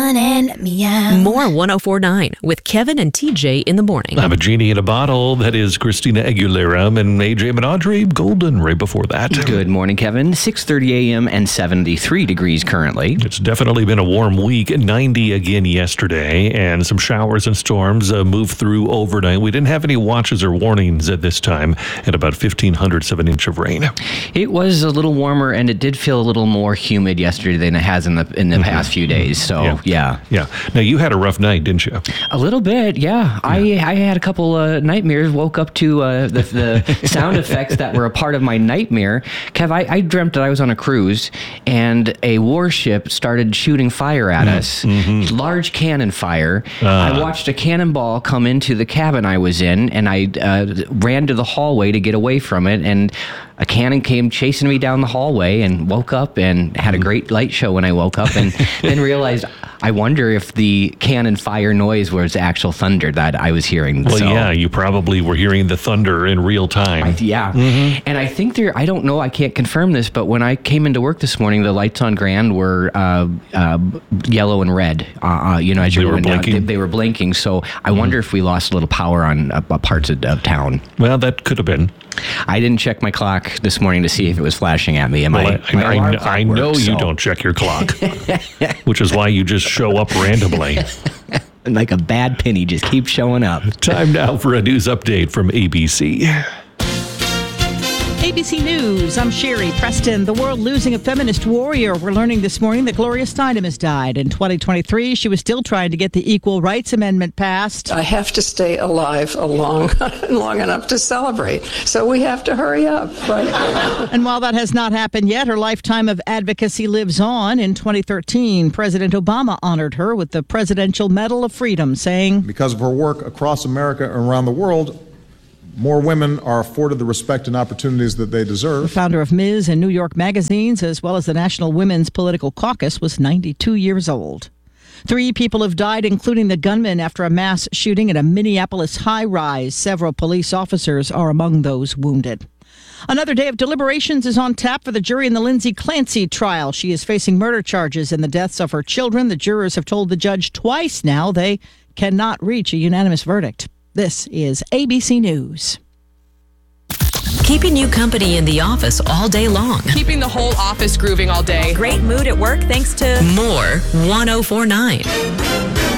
run and meow. More 104.9 with Kevin and TJ in the morning. I'm a genie in a bottle. That is Christina Aguilera and AJ and Audrey Golden right before that. Good morning, Kevin. 6:30 a.m. and 73 degrees currently. It's definitely been a warm week. 90 again yesterday, and some showers and storms moved through overnight. We didn't have any watches or warnings at this time, and about 1,500 of an inch of rain. It was a little warmer, and it did feel a little more humid yesterday than it has in the past few days. So, yeah. Now, you had a rough night, didn't you? A little bit, yeah. I had a couple nightmares, woke up to the sound effects that were a part of my nightmare. Kev, I dreamt that I was on a cruise, and a warship started shooting fire at us. Large cannon fire. I watched a cannonball come into the cabin I was in, and I ran to the hallway to get away from it, and a cannon came chasing me down the hallway, and woke up and had a great light show when I woke up, and then realized, I wonder if the cannon fire noise was actual thunder that I was hearing. Well, yeah, you probably were hearing the thunder in real time. And I think I don't know, I can't confirm this, but when I came into work this morning, the lights on Grand were yellow and red. As you were blinking. They were blinking. So I wonder if we lost a little power on parts of town. Well, that could have been. I didn't check my clock this morning to see if it was flashing at me. I know you don't check your clock, which is why you just show up randomly. Like a bad penny, just keeps showing up. Time now for a news update from ABC. ABC News, I'm Sherry Preston. The world losing a feminist warrior. We're learning this morning that Gloria Steinem has died. In 2023, she was still trying to get the Equal Rights Amendment passed. I have to stay alive long enough to celebrate, so we have to hurry up, right? And while that has not happened yet, her lifetime of advocacy lives on. In 2013, President Obama honored her with the Presidential Medal of Freedom, saying, because of her work across America and around the world, more women are afforded the respect and opportunities that they deserve. The founder of Ms. and New York magazines, as well as the National Women's Political Caucus, was 92 years old. 3 people have died, including the gunman, after a mass shooting at a Minneapolis high-rise. Several police officers are among those wounded. Another day of deliberations is on tap for the jury in the Lindsay Clancy trial. She is facing murder charges in the deaths of her children. The jurors have told the judge twice now they cannot reach a unanimous verdict. This is ABC News. Keeping you company in the office all day long. Keeping the whole office grooving all day. Great mood at work thanks to More 104.9.